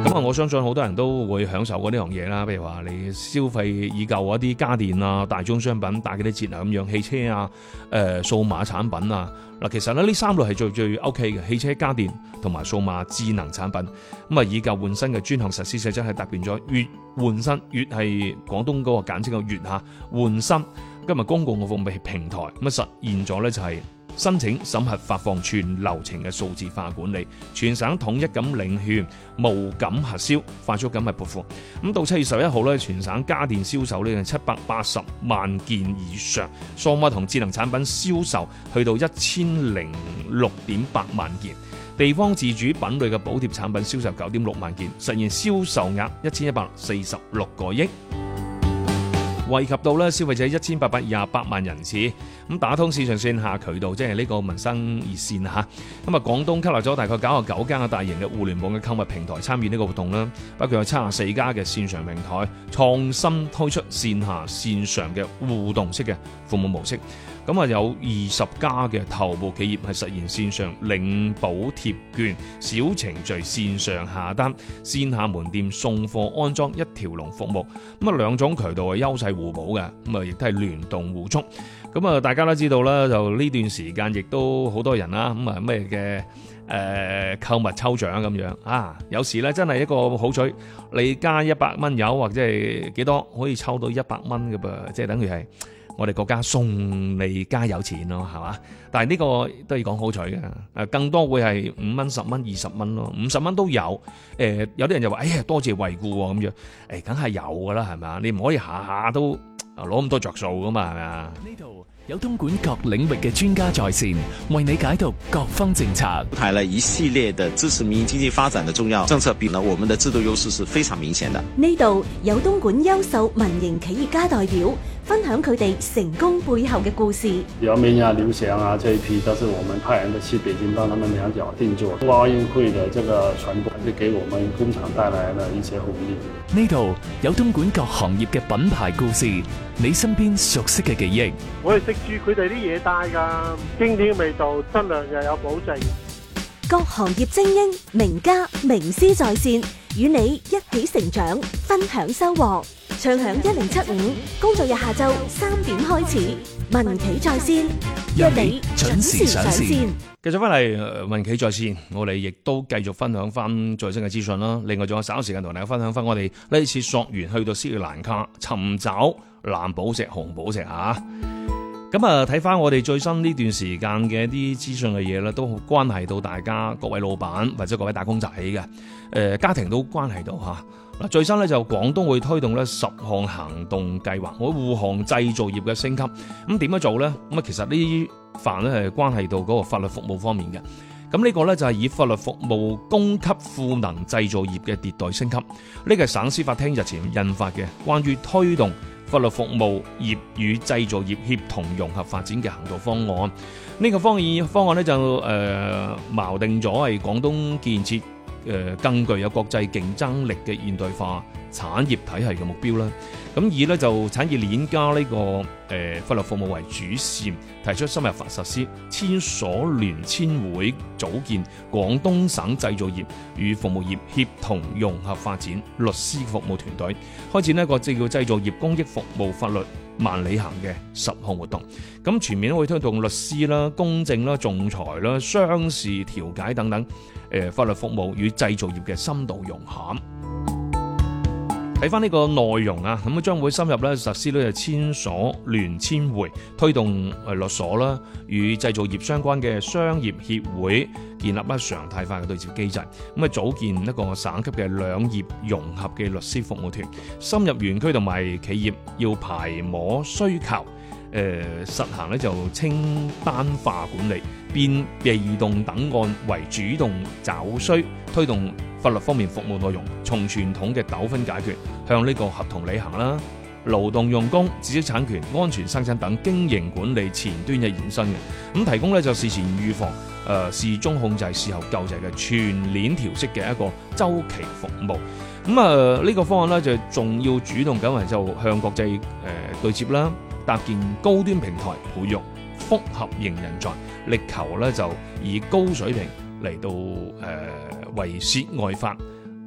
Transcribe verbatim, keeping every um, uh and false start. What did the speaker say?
咁啊，我相信好多人都會享受過呢樣嘢啦。譬如話你消費已舊嗰啲家電啊、大宗商品打幾啲折啊，咁樣汽車啊、誒、呃、數碼產品啊。嗱，其實咧呢三類係最最 OK 嘅，汽車、家電同埋數碼智能產品。咁啊，以舊換新嘅專項實施細則係特別咗粵換新，粵係廣東嗰個簡稱嘅粵嚇換新。今日公共嘅服務平台咁啊，實現咗咧就係申請、審核、發放全流程嘅數字化管理，全省統一咁領券、無感核銷、快速咁係撥款。咁到七月十一號咧，全省家電銷售呢係七百八十萬件以上，數碼同智能產品銷售去到一千零六點八萬件，地方自主品類嘅補貼產品銷售九點六萬件，實現銷售額一千一百四十六個億。惠及到咧消費者一千八百廿八萬人次，咁打通市場線下渠道，即係呢個民生熱線嚇。咁啊，廣東吸納咗大概九十九間嘅大型嘅互聯網嘅購物平台參與呢個活動啦，包括有七十四家嘅線上平台，創新推出線下線上嘅互動式嘅服務模式。咁啊，有二十家嘅頭部企業係實現線上領補貼券、小程序線上下單、線下門店送貨安裝一條龍服務。咁啊，兩種渠道係優勢互補嘅，咁啊亦都係聯動互促。咁啊，大家都知道啦，就呢段時間亦都好多人啦，咁啊咩嘅誒購物抽獎咁樣啊，有時咧真係一個好彩，你加一百蚊油或者係幾多可以抽到一百蚊嘅噃，即係等於係我哋國家送你加油錢咯，係嘛？但係呢個都要講好彩嘅，誒更多會係五蚊、十蚊、二十蚊咯，五十蚊都有。誒、呃、有啲人就話：哎呀，多謝惠顧喎咁樣，誒梗係有㗎啦，係咪？你唔可以下下都攞咁多着數㗎嘛，係咪啊？ 呢度有東莞各領域嘅專家在線，為你解讀各方政策。 排了一系列的支持民營經濟發展的重要政策，比呢我們的制度優勢是非常明顯的。 呢度有東莞優秀民營企業家代表分享佢哋成功背後嘅故事。姚明啊、劉翔啊，這一批都是我們派人的去北京幫他們兩腳定做。冬奧運會的這個傳播，是給我們工廠帶來了一些紅利。 呢度有東莞各行業嘅品牌故事，你身邊熟悉嘅記憶。 我係食住佢哋啲嘢帶㗎，經典味道，質量又有保證。 各行業精英、名家、名師在線，與你一起成長，分享收穫。暢享一零七五，工作日下晝三點開始，民企在線，約你準時上線。 繼續翻嚟民企在線，我哋亦都繼續分享翻最新嘅資訊啦。另外仲有稍時間同大家分享翻我哋呢次溯源去到斯里蘭卡尋找藍寶石、紅寶石啊！咁啊，睇翻我哋最新呢段時間嘅一啲資訊嘅嘢咧，都關係到大家各位老闆或者各位打工仔嘅，誒、呃、家庭都關係到嚇。嗱，最新咧就廣東會推動咧十項行動計劃，我護航製造業嘅升級。咁點樣做咧？咁啊，其實呢啲範咧係關係到嗰個法律服務方面嘅。咁呢個咧就係以法律服務供給賦能製造業嘅迭代升級。呢個係省司法廳日前印發嘅關於推動法律服務業與製造業協同融合發展嘅行動方案。呢、這個方案方案咧就誒錨、呃、定咗係廣東建設誒、呃、更具有國際競爭力嘅現代化產業體系嘅目標啦。咁以咧就產業鏈加呢、這個誒、呃、法律服務為主線，提出深入法實施，簽署聯簽會，組建廣東省製造業與服務業協同融合發展律師服務團隊，開展一個即叫製造業公益服務法律萬里行嘅十項活動。咁全面會推動律師啦、公證啦、仲裁啦、商事調解等等誒、呃、法律服務與製造業嘅深度融合。睇翻呢個內容啊，咁啊將會深入咧實施咧就簽署聯簽會，推動誒律所啦與製造業相關嘅商業協會建立一常態化嘅對接機制，咁啊組建一個省級嘅兩業融合嘅律師服務團，深入園區同埋企業要排摸需求，誒、呃、實行咧就清單化管理，變被動等案為主動找需，推動法律方面服務內容從傳統嘅糾紛解決向呢個合同履行啦、勞動用工、知識產權、安全生產等經營管理前端嘅延伸嘅，咁提供咧就事前預防、誒、呃、事中控制、事後救濟嘅全鏈條式嘅一個周期服務。咁啊呢個方案咧就仲要主動咁係就向國際誒、呃、對接啦，搭建高端平台，培育複合型人才，力求咧就以高水平嚟到誒、呃、為涉外法